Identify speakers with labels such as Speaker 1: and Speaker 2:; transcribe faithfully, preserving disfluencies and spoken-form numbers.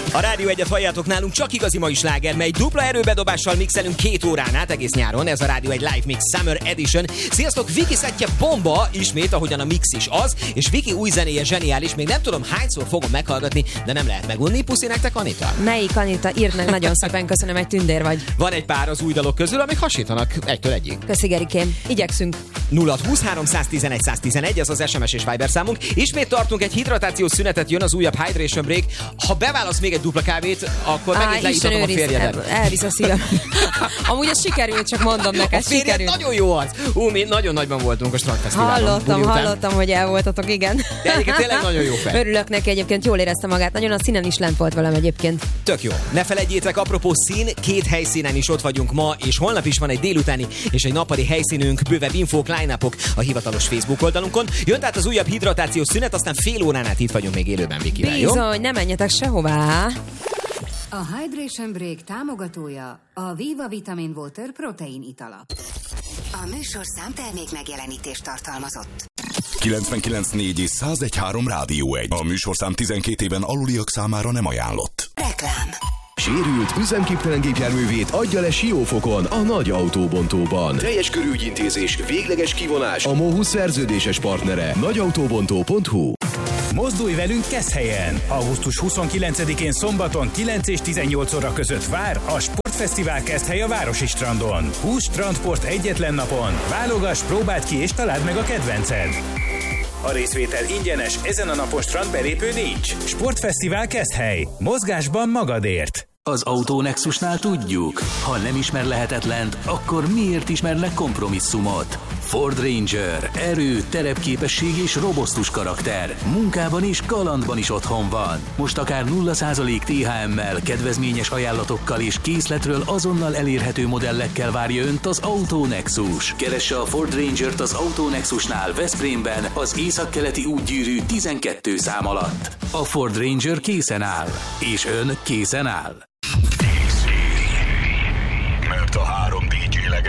Speaker 1: A Rádió Egyet halljátok nálunk, csak igazi mai sláger, mely dupla erőbedobással mixelünk két órán át egész nyáron. Ez a Rádió egy Live Mix Summer Edition. Sziasztok, Viki szettje bomba, ismét, ahogyan a mix is az, és Viki új zenéje zseniális, még nem tudom hányszor fogom meghallgatni, de nem lehet megunni. Puszi nektek, Anita.
Speaker 2: Melyik Anita? Írd meg, nagyon szépen köszönöm, egy tündér vagy.
Speaker 1: Van egy pár az új dalok közül, amik hasítanak egytől egyig.
Speaker 2: Köszi, Gerikém. Igyekszünk.
Speaker 1: nulla húsz háromszáztizenegy száztizenegy, ez az es em es és Viber számunk. Ismét tartunk egy hidratációs szünetet, jön az újabb Hydration Break. Ha bevállalsz még egy dupla kávét, akkor
Speaker 2: Á,
Speaker 1: megint leítatom a férjedet.
Speaker 2: El, elvisz a szívem. Amúgy ez sikerült, csak mondom neked,
Speaker 1: a férjed
Speaker 2: sikerült.
Speaker 1: nagyon jó az. Ú, mi nagyon nagyban voltunk a Strandfesztiválon.
Speaker 2: Hallottam, hallottam, hogy el voltatok, igen.
Speaker 1: De egyébként tényleg nagyon jó fej.
Speaker 2: Örülök neki, egyébként jól érezte magát. Nagyon a színen is lent volt velem egyébként.
Speaker 1: Tök jó. Ne felejtjétek, apropó szín, két helyszínen is ott vagyunk ma, és holnap is van egy délutáni és egy nappali helyszínünk, bővebb infók, line-upok a hivatalos Facebook oldalunkon. Jön tehát az újabb hidratációs szünet, aztán fél órán át itt vagyunk még élőben, Vikivel, jó?
Speaker 2: Bizony, ne menjetek sehová.
Speaker 3: A Hydration Break támogatója a Viva Vitamin Water protein itala.
Speaker 4: A műsorszám termék megjelenítést tartalmazott.
Speaker 5: kilencvenkilenc négy és száz egy három Rádió egy. A műsorszám tizenkét éven aluliak számára nem ajánlott.
Speaker 4: Reklám.
Speaker 6: Sérült, üzemképtelen gépjárművét adja le Siófokon, a nagy autóbontóban. Teljes körű ügyintézés, végleges kivonás, a Mohu szerződéses partnere. nagyautóbontó pont hu.
Speaker 7: Mozdulj velünk Keszthelyen! augusztus huszonkilencedikén szombaton kilenc és tizennyolc óra között vár a Sportfesztivál Keszthely a Városi Strandon. húsz strandport egyetlen napon. Válogass, próbáld ki és találd meg a kedvenced. A részvétel ingyenes, ezen a napon strandbelépő nincs. Sportfesztivál Keszthely. Mozgásban magadért.
Speaker 8: Az Autonexusnál tudjuk, ha nem ismer lehetetlent, akkor miért ismernek kompromisszumot? Ford Ranger. Erő, terepképesség és robosztus karakter. Munkában és kalandban is otthon van. Most akár nulla százalék té há emmel, kedvezményes ajánlatokkal és készletről azonnal elérhető modellekkel várja Önt az Autonexus. Keresse a Ford Rangert az Autonexusnál Veszprémben az északkeleti útgyűrű tizenkettő szám alatt. A Ford Ranger készen áll. És Ön készen áll.